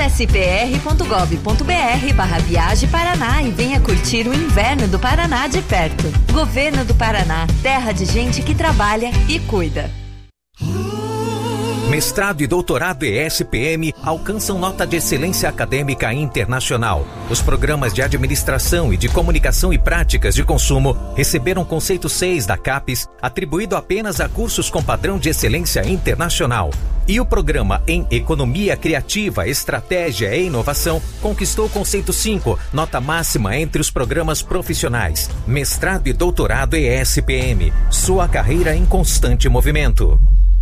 spr.gov.br/Viagem Paraná e venha curtir o inverno do Paraná de perto. Governo do Paraná, terra de gente que trabalha e cuida. Mestrado e doutorado ESPM alcançam nota de excelência acadêmica internacional. Os programas de administração e de comunicação e práticas de consumo receberam conceito 6 da CAPES, atribuído apenas a cursos com padrão de excelência internacional. E o programa em Economia Criativa, Estratégia e Inovação conquistou conceito 5, nota máxima entre os programas profissionais. Mestrado e doutorado ESPM, sua carreira em constante movimento.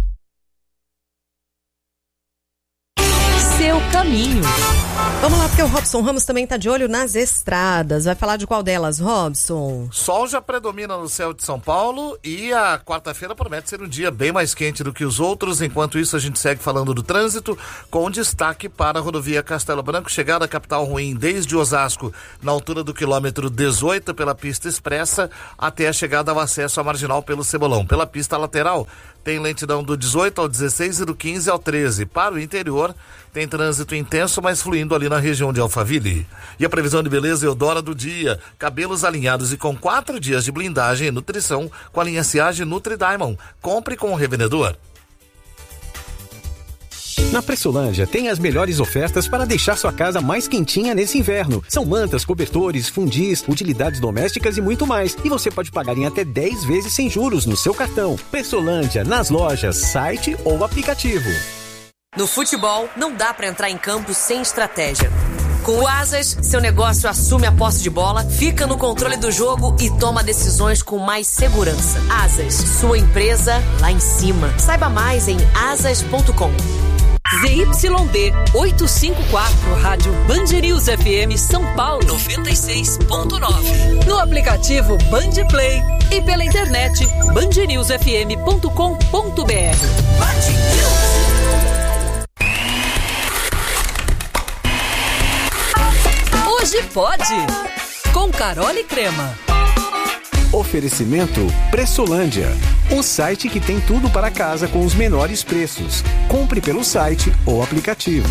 Seu caminho. Vamos lá, porque o Robson Ramos também está de olho nas estradas. Vai falar de qual delas, Robson? Sol já predomina no céu de São Paulo e a quarta-feira promete ser um dia bem mais quente do que os outros. Enquanto isso, a gente segue falando do trânsito, com destaque para a rodovia Castelo Branco, chegada à capital ruim desde Osasco, na altura do quilômetro 18, pela pista expressa, até a chegada ao acesso à marginal pelo Cebolão. Pela pista lateral, tem lentidão do 18 ao 16 e do 15 ao 13. Para o interior, tem trânsito intenso, mas fluindo ali na região de Alphaville. E a previsão de beleza Eudora do dia: cabelos alinhados e com 4 dias de blindagem e nutrição com a linha Ciage Nutri Diamond. Compre com o revendedor. Na Pressolândia tem as melhores ofertas para deixar sua casa mais quentinha nesse inverno. São mantas, cobertores, fundis, utilidades domésticas e muito mais. E você pode pagar em até 10 vezes sem juros no seu cartão. Pressolândia, nas lojas, site ou aplicativo. No futebol, não dá pra entrar em campo sem estratégia. Com o Asas, seu negócio assume a posse de bola, fica no controle do jogo e toma decisões com mais segurança. Asas, sua empresa lá em cima. Saiba mais em asas.com. ZYD 854, Rádio Band News FM São Paulo 96.9. No aplicativo Band Play e pela internet bandnewsfm.com.br. Band News. Hoje pode, com Carol e Crema. Oferecimento Pressolândia, o site que tem tudo para casa com os menores preços. Compre pelo site ou aplicativo.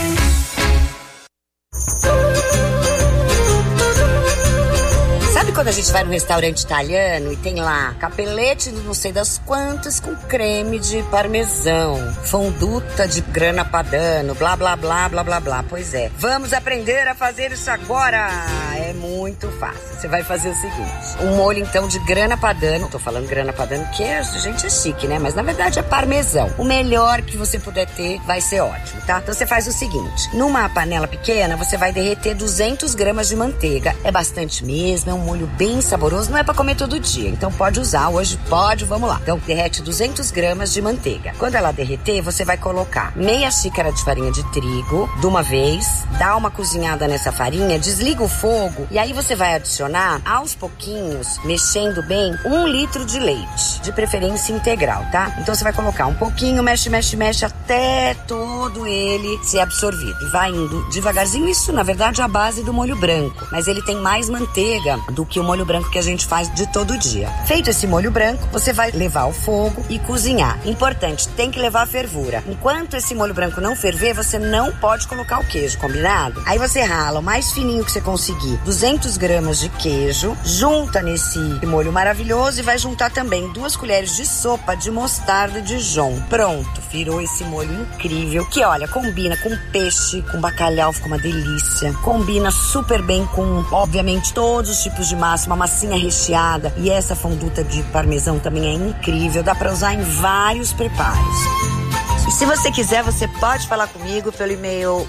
Sabe quando a gente vai num restaurante italiano e tem lá capelete de não sei das quantas com creme de parmesão, fonduta de grana padano, blá blá blá blá blá blá? Pois é, vamos aprender a fazer isso agora. É muito fácil. Você vai fazer o seguinte: um molho então de grana padano. Tô falando grana padano que a gente é chique, né? Mas na verdade é parmesão. O melhor que você puder ter vai ser ótimo, tá? Então você faz o seguinte: numa panela pequena você vai derreter 200 gramas de manteiga. É bastante mesmo, é um molho bem saboroso, não é pra comer todo dia, então pode usar, hoje pode, vamos lá. Então derrete 200 gramas de manteiga. Quando ela derreter, você vai colocar meia xícara de farinha de trigo de uma vez, dá uma cozinhada nessa farinha, desliga o fogo e aí você vai adicionar aos pouquinhos, mexendo bem, 1 litro de leite, de preferência integral, tá? Então você vai colocar um pouquinho, mexe, mexe, mexe até todo ele ser absorvido. E vai indo devagarzinho, isso na verdade é a base do molho branco, mas ele tem mais manteiga do que o molho branco que a gente faz de todo dia. Feito esse molho branco, você vai levar ao fogo e cozinhar. Importante, tem que levar a fervura. Enquanto esse molho branco não ferver, você não pode colocar o queijo, combinado? Aí você rala o mais fininho que você conseguir, 200 gramas de queijo, junta nesse molho maravilhoso e vai juntar também 2 colheres de sopa de mostarda Dijon. Pronto, virou esse molho incrível, que olha, combina com peixe, com bacalhau, fica uma delícia. Combina super bem com, obviamente, todos os tipos de massa, uma massinha recheada, e essa fonduta de parmesão também é incrível, dá pra usar em vários preparos. E se você quiser, você pode falar comigo pelo e-mail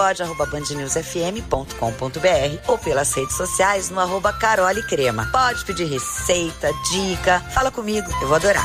hojepode@bandnewsfm.com.br ou pelas redes sociais no @carolecrema. Pode pedir receita, dica, fala comigo, eu vou adorar.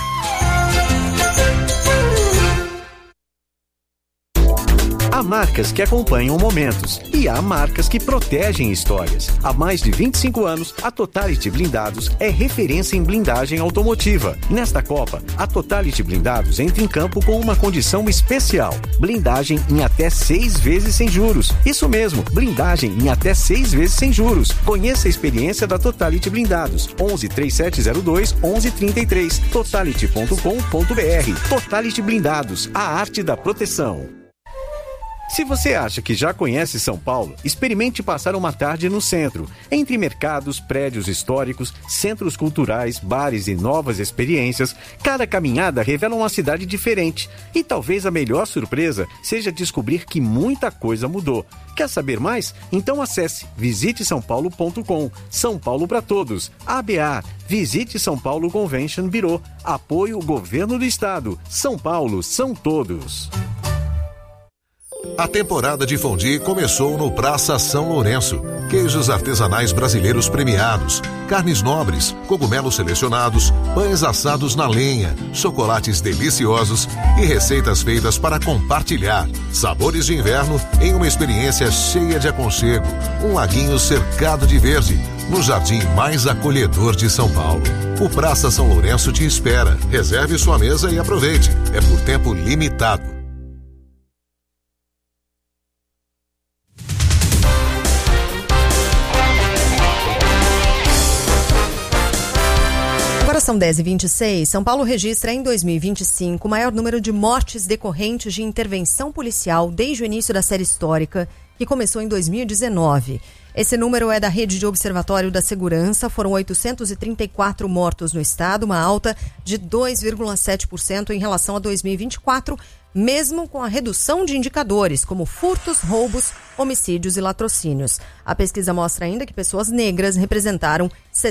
Há marcas que acompanham momentos e há marcas que protegem histórias. Há mais de 25 anos, a Totality Blindados é referência em blindagem automotiva. Nesta Copa, a Totality Blindados entra em campo com uma condição especial: blindagem em até 6 vezes sem juros. Isso mesmo, blindagem em até 6 vezes sem juros. Conheça a experiência da Totality Blindados. 11 3702 1133. Totality.com.br. Totality Blindados, a arte da proteção. Se você acha que já conhece São Paulo, experimente passar uma tarde no centro, entre mercados, prédios históricos, centros culturais, bares e novas experiências. Cada caminhada revela uma cidade diferente. E talvez a melhor surpresa seja descobrir que muita coisa mudou. Quer saber mais? Então acesse visitesaopaulo.com. São Paulo para todos. ABA, Visite São Paulo Convention Bureau. Apoio Governo do Estado. São Paulo são todos. A temporada de fondue começou no Praça São Lourenço. Queijos artesanais brasileiros premiados, carnes nobres, cogumelos selecionados, pães assados na lenha, chocolates deliciosos e receitas feitas para compartilhar. Sabores de inverno em uma experiência cheia de aconchego. Um laguinho cercado de verde, no jardim mais acolhedor de São Paulo. O Praça São Lourenço te espera. Reserve sua mesa e aproveite. É por tempo limitado. Agora são 10h26. São Paulo registra em 2025 o maior número de mortes decorrentes de intervenção policial desde o início da série histórica, que começou em 2019. Esse número é da Rede de Observatório da Segurança. Foram 834 mortos no estado, uma alta de 2,7% em relação a 2024, mesmo com a redução de indicadores como furtos, roubos, homicídios e latrocínios. A pesquisa mostra ainda que pessoas negras representaram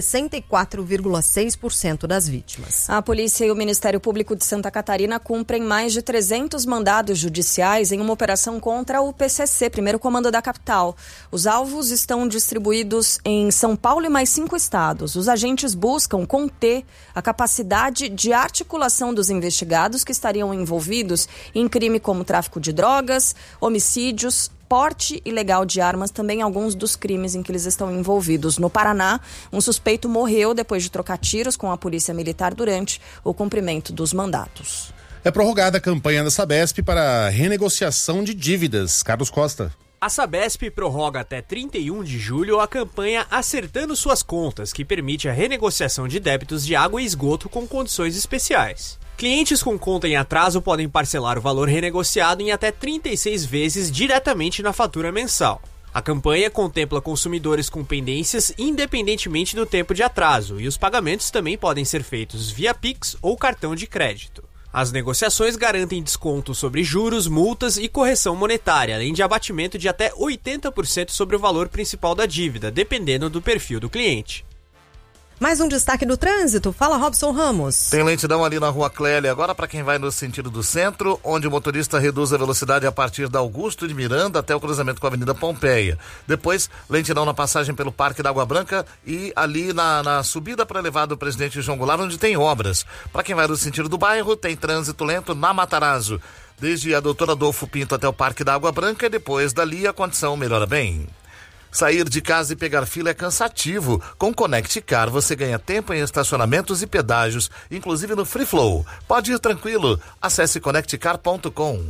64,6% das vítimas. A polícia e o Ministério Público de Santa Catarina cumprem mais de 300 mandados judiciais em uma operação contra o PCC, primeiro comando da capital. Os alvos estão distribuídos em São Paulo e mais 5 estados. Os agentes buscam conter a capacidade de articulação dos investigados que estariam envolvidos em crime como tráfico de drogas, homicídios, porte ilegal de armas, também alguns dos crimes em que eles estão envolvidos. No Paraná, um suspeito morreu depois de trocar tiros com a polícia militar durante o cumprimento dos mandatos. É prorrogada a campanha da Sabesp para renegociação de dívidas. Carlos Costa. A Sabesp prorroga até 31 de julho a campanha Acertando Suas Contas, que permite a renegociação de débitos de água e esgoto com condições especiais. Clientes com conta em atraso podem parcelar o valor renegociado em até 36 vezes diretamente na fatura mensal. A campanha contempla consumidores com pendências independentemente do tempo de atraso, e os pagamentos também podem ser feitos via Pix ou cartão de crédito. As negociações garantem desconto sobre juros, multas e correção monetária, além de abatimento de até 80% sobre o valor principal da dívida, dependendo do perfil do cliente. Mais um destaque do trânsito. Fala, Robson Ramos. Tem lentidão ali na Rua Clélia, agora para quem vai no sentido do centro, onde o motorista reduz a velocidade a partir da Augusto de Miranda até o cruzamento com a Avenida Pompeia. Depois, lentidão na passagem pelo Parque da Água Branca e ali na subida para a elevado Presidente João Goulart, onde tem obras. Para quem vai no sentido do bairro, tem trânsito lento na Matarazzo, desde a Doutor Adolfo Pinto até o Parque da Água Branca, e depois dali a condição melhora bem. Sair de casa e pegar fila é cansativo. Com Connect Car você ganha tempo em estacionamentos e pedágios, inclusive no Free Flow. Pode ir tranquilo. Acesse connectcar.com.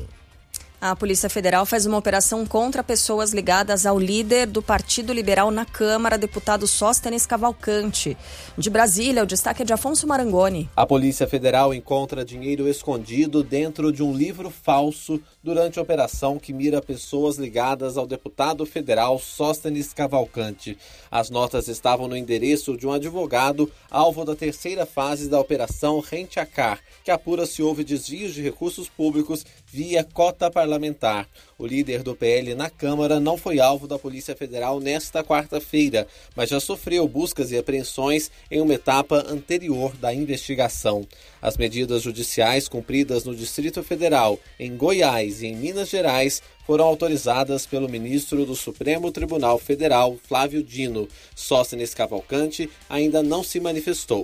A Polícia Federal faz uma operação contra pessoas ligadas ao líder do Partido Liberal na Câmara, deputado Sóstenes Cavalcante. De Brasília, o destaque é de Afonso Marangoni. A Polícia Federal encontra dinheiro escondido dentro de um livro falso durante a operação que mira pessoas ligadas ao deputado federal Sóstenes Cavalcante. As notas estavam no endereço de um advogado, alvo da terceira fase da Operação Rente a Car, que apura se houve desvios de recursos públicos via cota parlamentar. O líder do PL na Câmara não foi alvo da Polícia Federal nesta quarta-feira, mas já sofreu buscas e apreensões em uma etapa anterior da investigação. As medidas judiciais cumpridas no Distrito Federal, em Goiás e em Minas Gerais foram autorizadas pelo ministro do Supremo Tribunal Federal, Flávio Dino. Sóstenes Cavalcante ainda não se manifestou.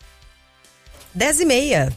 10h30.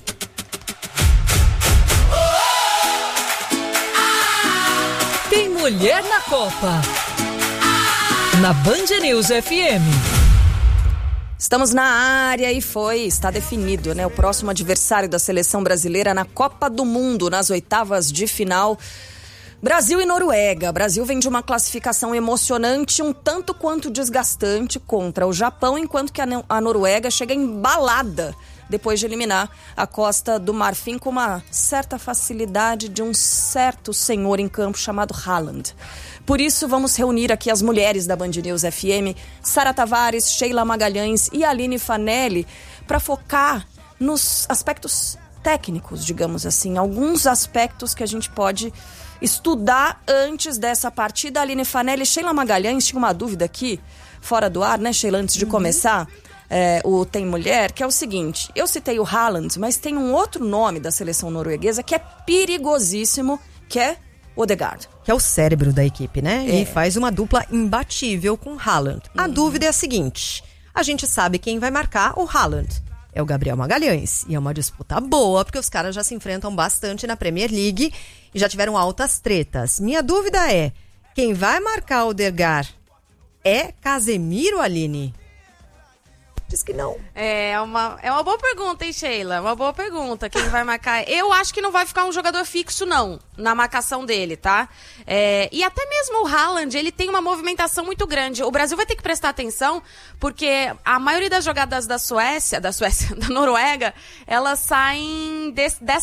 Tem mulher na Copa. Na Band News FM. Estamos na área e está definido, né? O próximo adversário da seleção brasileira na Copa do Mundo, nas oitavas de final. Brasil e Noruega. Brasil vem de uma classificação emocionante, um tanto quanto desgastante contra o Japão, enquanto que a Noruega chega embalada depois de eliminar a Costa do Marfim com uma certa facilidade de um certo senhor em campo chamado Haaland. Por isso, vamos reunir aqui as mulheres da Band News FM, Sara Tavares, Sheila Magalhães e Aline Fanelli, para focar nos aspectos técnicos, digamos assim, alguns aspectos que a gente pode estudar antes dessa partida. Aline Fanelli, Sheila Magalhães, tinha uma dúvida aqui, fora do ar, né, Sheila, antes de começar o Tem Mulher, que é o seguinte, eu citei o Haaland, mas tem um outro nome da seleção norueguesa que é perigosíssimo, que é Odegaard. Que é o cérebro da equipe, né? E faz uma dupla imbatível com Haaland. A dúvida é a seguinte, a gente sabe quem vai marcar o Haaland. É o Gabriel Magalhães. E é uma disputa boa, porque os caras já se enfrentam bastante na Premier League e já tiveram altas tretas. Minha dúvida é, quem vai marcar o Odegaard é Casemiro, Aline? Diz que não. É uma boa pergunta, hein, Sheila? Uma boa pergunta. Quem vai marcar? Eu acho que não vai ficar um jogador fixo, não, na marcação dele, tá? E até mesmo o Haaland, ele tem uma movimentação muito grande. O Brasil vai ter que prestar atenção, porque a maioria das jogadas da Noruega, elas saem dessa